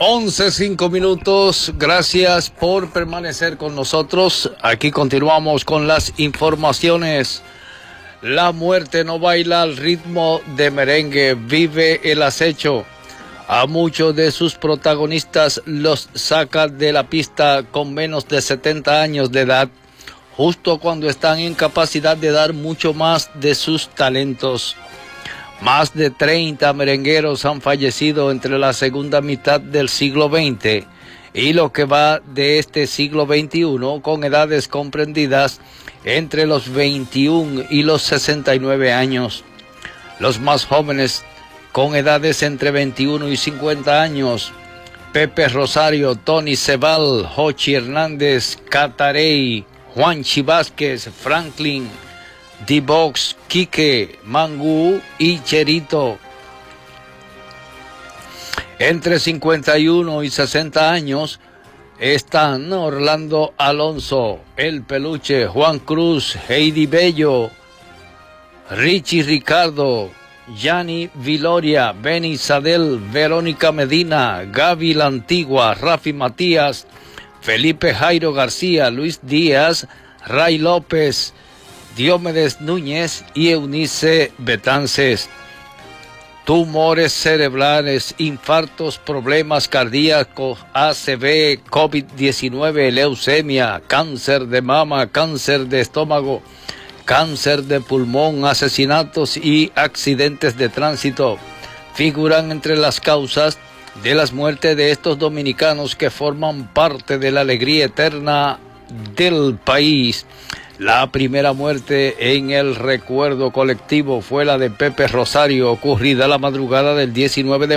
11:05. Gracias por permanecer con nosotros. Aquí continuamos con las informaciones. La muerte no baila al ritmo de merengue, vive el acecho. A muchos de sus protagonistas los saca de la pista con menos de 70 años de edad, justo cuando están en capacidad de dar mucho más de sus talentos. Más de 30 merengueros han fallecido entre la segunda mitad del siglo XX y lo que va de este siglo XXI, con edades comprendidas entre los 21 y los 69 años. Los más jóvenes, con edades entre 21 y 50 años: Pepe Rosario, Tony Cebal, Jochi Hernández, Catarey, Juanchi Vázquez, Franklin, D-Box, Quique, Mangú y Cherito. Entre 51 y 60 años están Orlando Alonso, El Peluche, Juan Cruz, Heidi Bello, Richie Ricardo, Yanni Viloria, Benny Sadel, Verónica Medina, Gaby La Antigua, Rafi Matías, Felipe Jairo García, Luis Díaz, Ray López, Diomedes Núñez y Eunice Betances. Tumores cerebrales, infartos, problemas cardíacos, ACV, COVID-19, leucemia, cáncer de mama, cáncer de estómago, cáncer de pulmón, asesinatos y accidentes de tránsito figuran entre las causas de las muertes de estos dominicanos que forman parte de la alegría eterna del país. La primera muerte en el recuerdo colectivo fue la de Pepe Rosario, ocurrida la madrugada del 19 de